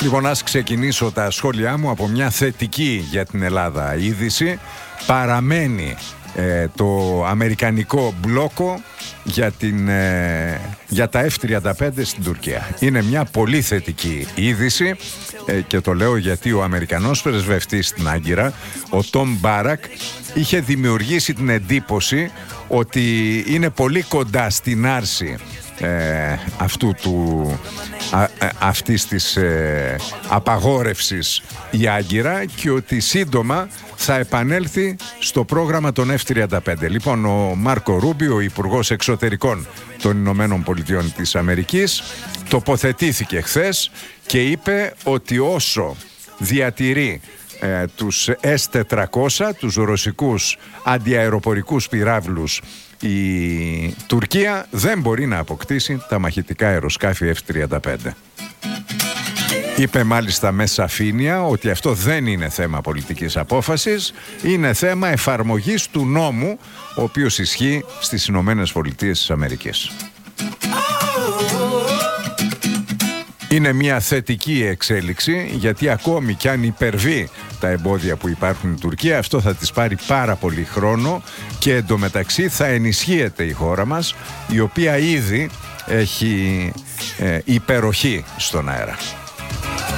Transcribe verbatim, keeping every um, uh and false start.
Λοιπόν, ας ξεκινήσω τα σχόλιά μου από μια θετική για την Ελλάδα είδηση. Παραμένει ε, το αμερικανικό μπλόκο για, την, ε, για τα εφ τριάντα πέντε στην Τουρκία. Είναι μια πολύ θετική είδηση ε, και το λέω γιατί ο Αμερικανός πρεσβευτής στην Άγκυρα, ο Τόμ Μπάρακ, είχε δημιουργήσει την εντύπωση ότι είναι πολύ κοντά στην άρση Ε, αυτού του, α, α, αυτής της ε, απαγόρευσης η Άγκυρα και ότι σύντομα θα επανέλθει στο πρόγραμμα των εφ τριάντα πέντε. Λοιπόν, ο Μάρκο Ρούμπιο, ο Υπουργός Εξωτερικών των Ηνωμένων Πολιτειών της Αμερικής, τοποθετήθηκε χθες και είπε ότι όσο διατηρεί ε, τους ες τετρακόσια, τους ρωσικούς αντιαεροπορικούς πυράβλους, η Τουρκία δεν μπορεί να αποκτήσει τα μαχητικά αεροσκάφη εφ τριάντα πέντε. Είπε μάλιστα με σαφήνεια ότι αυτό δεν είναι θέμα πολιτικής απόφασης, είναι θέμα εφαρμογής του νόμου, ο οποίος ισχύει στις Ηνωμένες Πολιτείες της Αμερικής. Είναι μια θετική εξέλιξη, γιατί ακόμη κι αν υπερβεί τα εμπόδια που υπάρχουν στην Τουρκία, αυτό θα της πάρει πάρα πολύ χρόνο και εντωμεταξύ θα ενισχύεται η χώρα μας, η οποία ήδη έχει ε, υπεροχή στον αέρα.